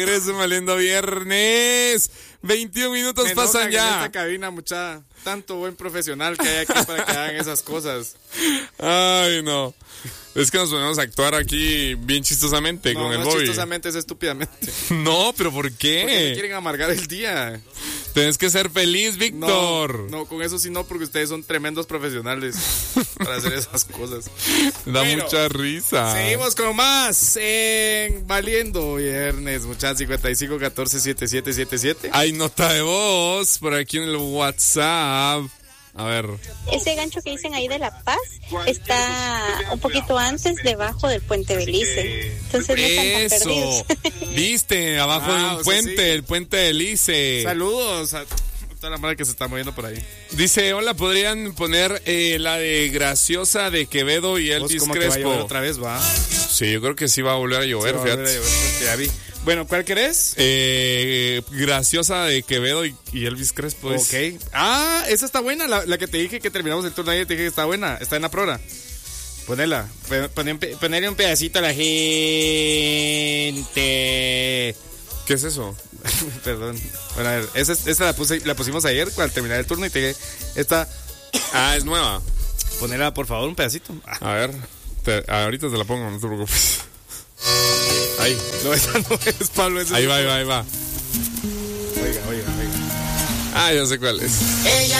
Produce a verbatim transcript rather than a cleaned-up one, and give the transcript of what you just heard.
Regreso valiendo viernes. veintiún minutos Me pasan enojan ya. en esta cabina, mucha. Tanto buen profesional que hay aquí para que hagan esas cosas. Ay, no. Es que nos ponemos a actuar aquí bien chistosamente No, con el no Bobby. chistosamente, es estúpidamente. No, pero ¿por Porque me qué? quieren amargar el día. Tienes que ser feliz, No, Víctor. no, con eso sí no, porque ustedes son tremendos profesionales para hacer esas cosas. Da Bueno, mucha risa. Seguimos con más en Valiendo Viernes, muchachos. cincuenta y cinco catorce setenta y siete setenta y siete. Hay nota de voz por aquí en el WhatsApp. A ver. Ese gancho que dicen ahí de La Paz está un poquito antes, debajo del puente Belice. Entonces no están tan Eso. perdidos. Viste, abajo Ah, de un o sea, puente, sí. el puente de Lice. Saludos a toda la madre que se está moviendo por ahí. Dice, hola, ¿podrían poner eh, la de Graciosa de Quevedo y Vos, Elvis ¿cómo que va a llover Crespo? otra vez, va? Sí, yo creo que sí va a volver a llover, Sí, va a volver fíjate. a llover, ya vi. Bueno, ¿cuál querés? Eh, Graciosa de Quevedo y, y Elvis Crespo. es- Ok. Ah, esa está buena, la, la que te dije que terminamos el turno ayer, te dije que está buena, está en la prora. Ponela, pon- pon- ponerle un pedacito a la gente. ¿Qué es eso? Perdón. Bueno, a ver, esa, esa la, puse, la pusimos ayer al terminar el turno y te dije, esta, Ah, es nueva. ponela por favor un pedacito. Ah, A ver, te- ahorita te la pongo, no te preocupes. Ahí, no, esa no es Pablo. Esa ahí es va, ahí otra. va, ahí va. Oiga, oiga, oiga. Ah, ya sé cuál es. Ella